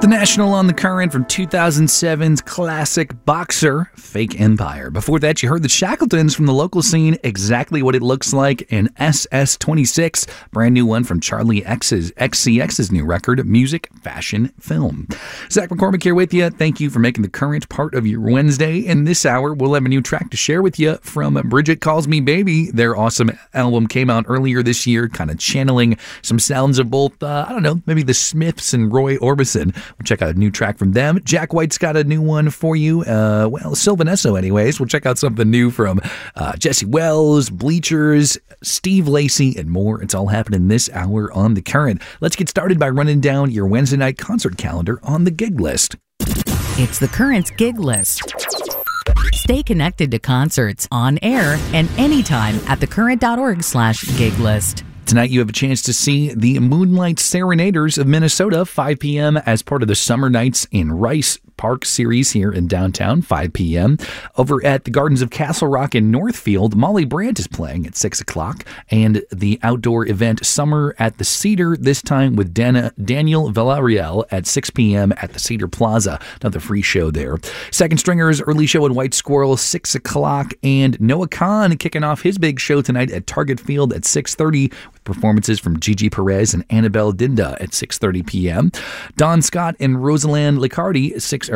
The National on the Current from 2007's classic Boxer, Fake Empire. Before that, you heard the Shackletons from the local scene, Exactly What It Looks Like, and SS26, brand new one from Charlie XCX's new record, Music, Fashion, Film. Zach McCormick here with you. Thank you for making the Current part of your Wednesday. In this hour, we'll have a new track to share with you from Bridget Calls Me Baby. Their awesome album came out earlier this year, kind of channeling some sounds of both, maybe the Smiths and Roy Orbison. We'll check out a new track from them. Jack White's got a new one for you. Sylvan Esso anyways. We'll check out something new from Jesse Wells, Bleachers, Steve Lacy, and more. It's all happening this hour on The Current. Let's get started by running down your Wednesday night concert calendar on the gig list. It's The Current's gig list. Stay connected to concerts on air and anytime at thecurrent.org/gig list. Tonight you have a chance to see the Moonlight Serenaders of Minnesota, 5 p.m. as part of the Summer Nights in Rice Park series here in downtown, 5 p.m. Over at the Gardens of Castle Rock in Northfield, Molly Brandt is playing at 6 o'clock. And the outdoor event Summer at the Cedar, this time with Daniel Villarreal at 6 p.m. at the Cedar Plaza. Another free show there. Second Stringers early show at White Squirrel, 6 o'clock. And Noah Khan kicking off his big show tonight at Target Field at 6:30 with performances from Gigi Perez and Annabelle Dinda at 6:30 p.m. Don Scott and Roseanne Liccardi,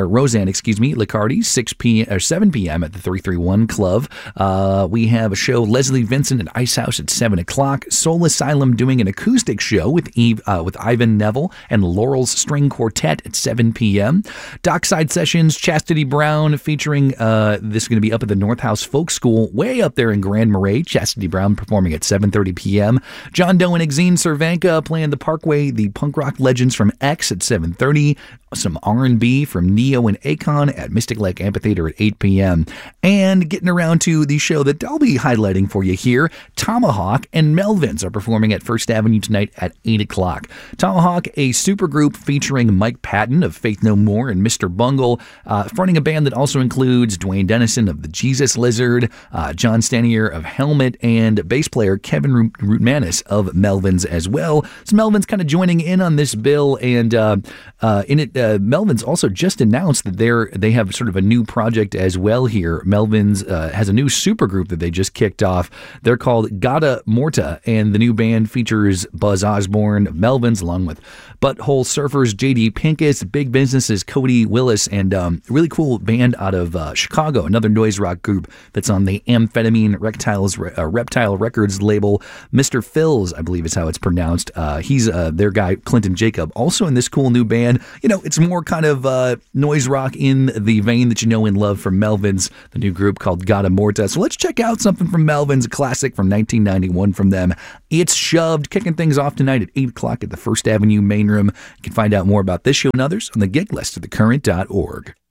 7 p.m. at the 331 Club. We have a show, Leslie Vincent at Ice House at 7 o'clock. Soul Asylum doing an acoustic show with Ivan Neville and Laurel's String Quartet at 7 p.m. Dockside Sessions, Chastity Brown featuring, this is going to be up at the North House Folk School, way up there in Grand Marais. Chastity Brown performing at 7:30 p.m. John Doe and Exene Cervenka playing the Parkway, the punk rock legends from X at 7:30. Some R&B from Neo and Akon at Mystic Lake Amphitheater at 8 p.m. And getting around to the show that I'll be highlighting for you here, Tomahawk and Melvins are performing at First Avenue tonight at 8 o'clock. Tomahawk, a supergroup featuring Mike Patton of Faith No More and Mr. Bungle, fronting a band that also includes Dwayne Dennison of the Jesus Lizard, John Stanier of Helmet, and bass player Kevin Rootmanis of Melvins as well. So Melvins kind of joining in on this bill, and in it, Melvins also just announced that they have sort of a new project as well here. Melvins has a new supergroup that they just kicked off. They're called Gata Morta, and the new band features Buzz Osborne of Melvins along with Butthole Surfers, J.D. Pincus, Big Business's Cody Willis, and a really cool band out of Chicago, another noise rock group that's on the Amphetamine Reptile Records label. Mr. Phil's, I believe is how it's pronounced. He's their guy, Clinton Jacob, also in this cool new band. You know, it's more kind of noise rock in the vein that you know and love from Melvins, the new group called Gata Morta. So let's check out something from Melvins, a classic from 1991 from them. It's Shoved, kicking things off tonight at 8 o'clock at the First Avenue Main Room. You can find out more about this show and others on the gig list at thecurrent.org.